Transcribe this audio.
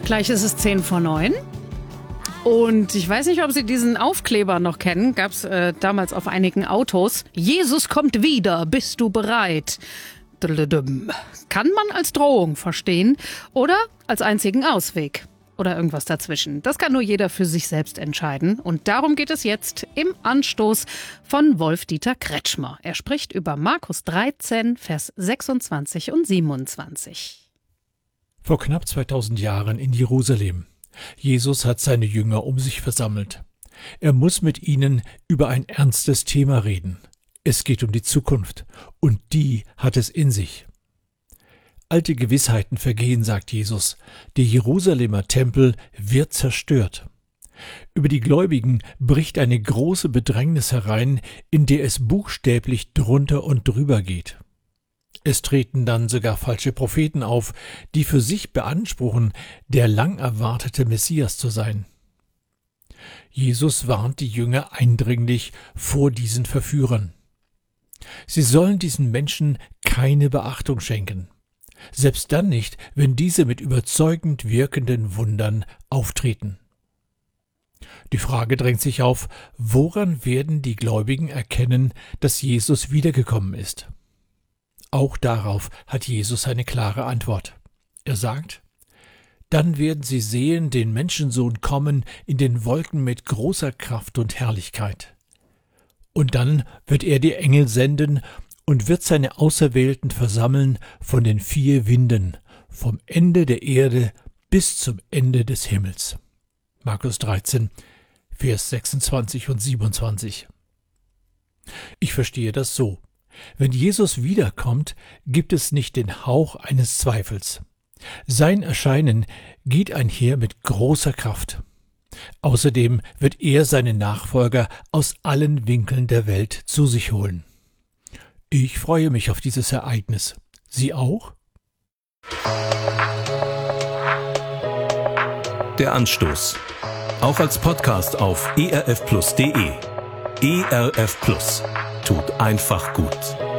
Gleich ist es 10:09. Und ich weiß nicht, ob Sie diesen Aufkleber noch kennen. Gab es damals auf einigen Autos. Jesus kommt wieder, bist du bereit? Kann man als Drohung verstehen oder als einzigen Ausweg oder irgendwas dazwischen. Das kann nur jeder für sich selbst entscheiden. Und darum geht es jetzt im Anstoß von Wolf-Dieter Kretschmer. Er spricht über Markus 13, Vers 26 und 27. Vor knapp 2000 Jahren in Jerusalem. Jesus hat seine Jünger um sich versammelt. Er muss mit ihnen über ein ernstes Thema reden. Es geht um die Zukunft, und die hat es in sich. Alte Gewissheiten vergehen, sagt Jesus. Der Jerusalemer Tempel wird zerstört. Über die Gläubigen bricht eine große Bedrängnis herein, in der es buchstäblich drunter und drüber geht. Es treten dann sogar falsche Propheten auf, die für sich beanspruchen, der lang erwartete Messias zu sein. Jesus warnt die Jünger eindringlich vor diesen Verführern. Sie sollen diesen Menschen keine Beachtung schenken. Selbst dann nicht, wenn diese mit überzeugend wirkenden Wundern auftreten. Die Frage drängt sich auf, woran werden die Gläubigen erkennen, dass Jesus wiedergekommen ist? Auch darauf hat Jesus eine klare Antwort. Er sagt: Dann werden sie sehen den Menschensohn kommen in den Wolken mit großer Kraft und Herrlichkeit. Und dann wird er die Engel senden und wird seine Auserwählten versammeln von den 4 Winden, vom Ende der Erde bis zum Ende des Himmels. Markus 13, Vers 26 und 27. Ich verstehe das so. Wenn Jesus wiederkommt, gibt es nicht den Hauch eines Zweifels. Sein Erscheinen geht einher mit großer Kraft. Außerdem wird er seine Nachfolger aus allen Winkeln der Welt zu sich holen. Ich freue mich auf dieses Ereignis. Sie auch? Der Anstoß. Auch als Podcast auf erfplus.de. ERF Plus. Tut einfach gut.